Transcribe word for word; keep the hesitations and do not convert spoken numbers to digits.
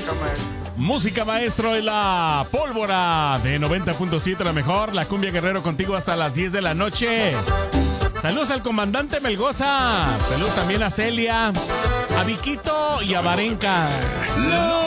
Música maestro en la pólvora de noventa punto siete, la mejor. La Cumbia Guerrero contigo hasta las diez de la noche. Saludos al comandante Melgoza. Saludos también a Celia, a Viquito y a Varenca.